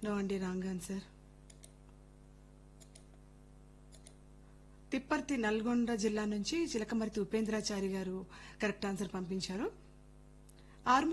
No అండి, wrong answer. Tipparthi Nalgonda జిల్లా నుంచి చిలకమర్తి ఉపేంద్రాచారి గారు కరెక్ట్ ఆన్సర్ పంపించారు.